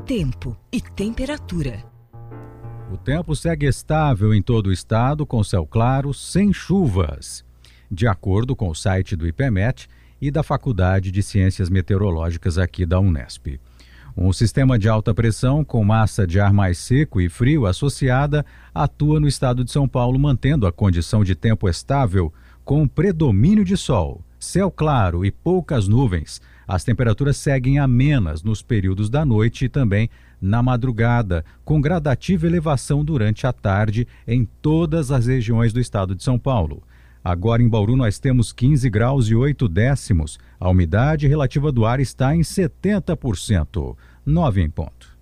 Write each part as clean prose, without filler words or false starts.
Tempo e temperatura. O tempo segue estável em todo o estado, com céu claro, sem chuvas. De acordo com o site do IPMET e da Faculdade de Ciências Meteorológicas aqui da Unesp. Um sistema de alta pressão com massa de ar mais seco e frio associada atua no estado de São Paulo, mantendo a condição de tempo estável com predomínio de sol, céu claro e poucas nuvens. As temperaturas seguem amenas nos períodos da noite e também na madrugada, com gradativa elevação durante a tarde em todas as regiões do estado de São Paulo. Agora em Bauru nós temos 15 graus e 8 décimos. A umidade relativa do ar está em 70%. 9 em ponto.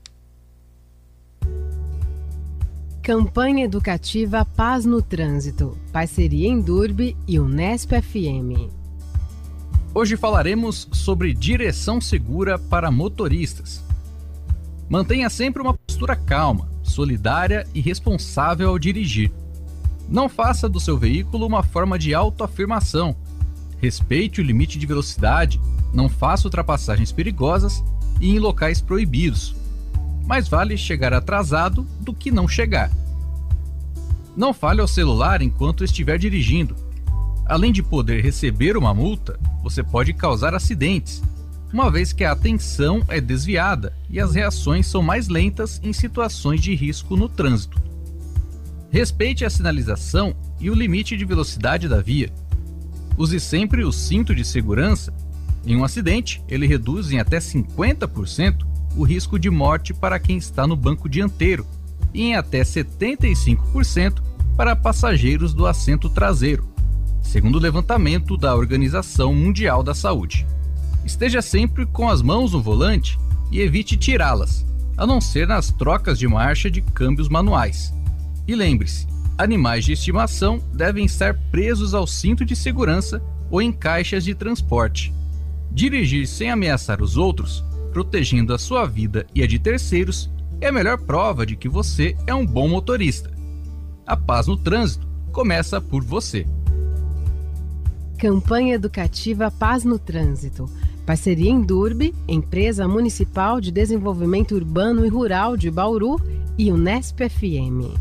Campanha educativa Paz no Trânsito. Parceria Endurbe e Unesp FM. Hoje falaremos sobre direção segura para motoristas. Mantenha sempre uma postura calma, solidária e responsável ao dirigir. Não faça do seu veículo uma forma de autoafirmação. Respeite o limite de velocidade, não faça ultrapassagens perigosas e em locais proibidos. Mais vale chegar atrasado do que não chegar. Não fale ao celular enquanto estiver dirigindo. Além de poder receber uma multa, você pode causar acidentes, uma vez que a atenção é desviada e as reações são mais lentas em situações de risco no trânsito. Respeite a sinalização e o limite de velocidade da via. Use sempre o cinto de segurança. Em um acidente, ele reduz em até 50% o risco de morte para quem está no banco dianteiro e em até 75% para passageiros do assento traseiro, segundo o levantamento da Organização Mundial da Saúde. Esteja sempre com as mãos no volante e evite tirá-las, a não ser nas trocas de marcha de câmbios manuais. E lembre-se, animais de estimação devem estar presos ao cinto de segurança ou em caixas de transporte. Dirigir sem ameaçar os outros, protegendo a sua vida e a de terceiros, é a melhor prova de que você é um bom motorista. A paz no trânsito começa por você. Campanha educativa Paz no Trânsito. Parceria Endurbe, Empresa Municipal de Desenvolvimento Urbano e Rural de Bauru e Unesp FM.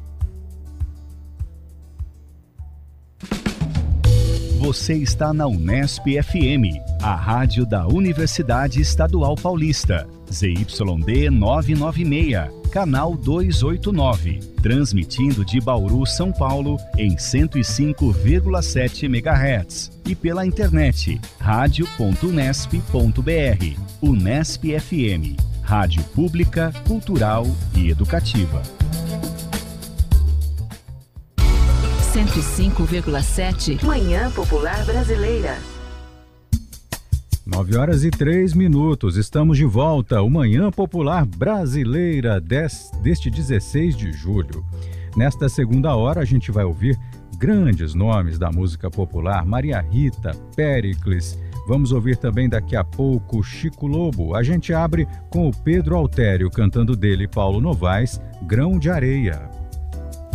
Você está na Unesp FM, a rádio da Universidade Estadual Paulista. ZYD 996, canal 289. Transmitindo de Bauru, São Paulo, em 105,7 MHz. E pela internet, radio.unesp.br. Unesp FM, rádio pública, cultural e educativa. 105,7 Manhã Popular Brasileira. 9 horas e 3 minutos. Estamos de volta. O Manhã Popular Brasileira deste 16 de julho. Nesta segunda hora, a gente vai ouvir grandes nomes da música popular. Maria Rita, Péricles. Vamos ouvir também daqui a pouco Chico Lobo. A gente abre com o Pedro Altério cantando dele Paulo Novaes, Grão de Areia.